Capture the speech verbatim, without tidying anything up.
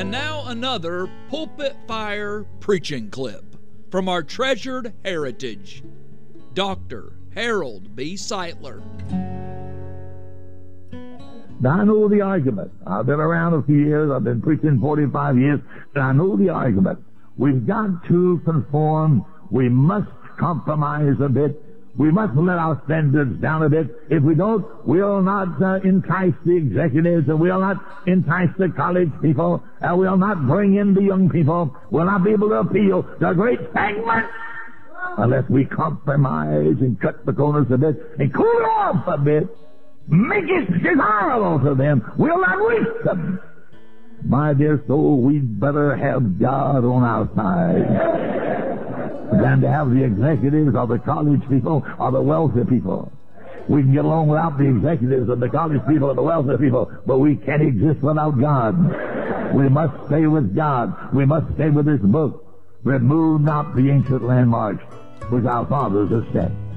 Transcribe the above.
And now another Pulpit Fire preaching clip from our treasured heritage, Doctor Harold B. Sightler. Now, I know the argument. I've been around a few years. I've been preaching forty-five years, and I know the argument. We've got to conform. We must compromise a bit. We must let our standards down a bit. If we don't, we'll not uh, entice the executives, and we'll not entice the college people, and we'll not bring in the young people. We'll not be able to appeal to a great segment unless we compromise and cut the corners a bit and cool it off a bit. Make it desirable to them. We'll not reach them. My dear soul, we'd better have God on our side than to have the executives or the college people or the wealthy people. We can get along without the executives and the college people and the wealthy people, but we can't exist without God. We must stay with God. We must stay with this book. Remove not the ancient landmarks which our fathers have set.